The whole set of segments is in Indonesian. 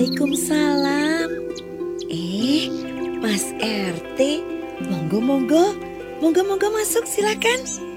Waalaikumsalam. Mas RT, monggo masuk silakan.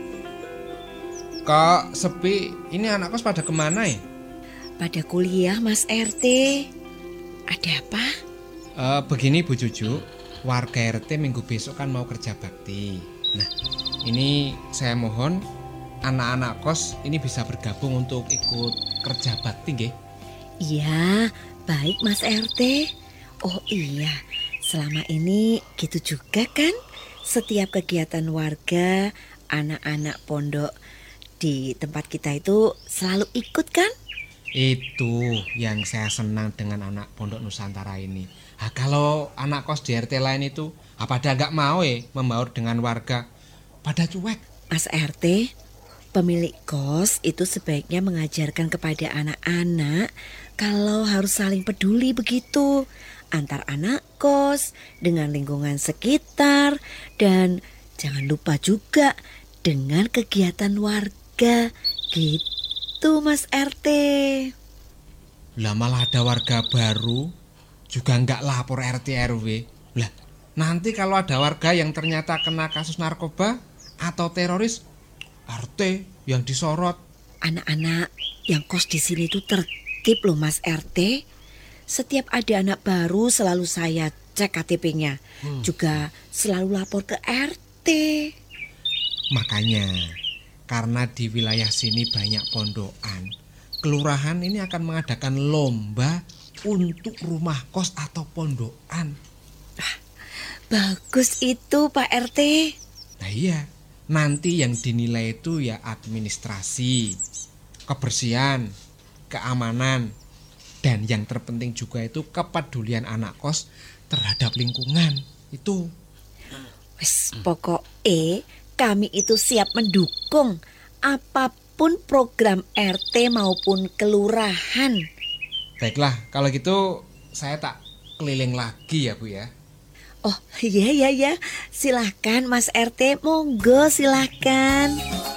Kok sepi? Ini anak kos pada kemana ya? Pada kuliah Mas RT. Ada apa? Begini Bu Cucu, warga RT minggu besok kan mau kerja bakti. Nah, ini saya mohon anak-anak kos ini bisa bergabung untuk ikut kerja bakti nggih? Iya, baik Mas RT. Oh iya, selama ini gitu juga kan? Setiap kegiatan warga, anak-anak pondok di tempat kita itu selalu ikut kan? Itu yang saya senang dengan anak Pondok Nusantara ini. Nah, kalau anak kos di RT lain itu, pada nggak mau membaur dengan warga, pada cuek. Mas RT, pemilik kos itu sebaiknya mengajarkan kepada anak-anak kalau harus saling peduli begitu antar anak kos dengan lingkungan sekitar, dan jangan lupa juga dengan kegiatan warga gitu Mas RT. Lah malah ada warga baru juga nggak lapor RT RW. Lah nanti kalau ada warga yang ternyata kena kasus narkoba atau teroris, RT yang disorot. Anak-anak yang kos di sini itu tertib loh Mas RT. Setiap ada anak baru selalu saya cek KTP-nya. Juga selalu lapor ke RT. Makanya karena di wilayah sini banyak pondokan, kelurahan ini akan mengadakan lomba untuk rumah kos atau pondokan. Bagus itu Pak RT. Nah iya, nanti yang dinilai itu ya administrasi, kebersihan, keamanan, dan yang terpenting juga itu kepedulian anak kos terhadap lingkungan. Itu. Wes pokoknya kami itu siap mendukung apapun program RT maupun kelurahan. Baiklah, kalau gitu saya tak keliling lagi ya Bu ya. Oh iya, silahkan Mas RT, monggo silahkan.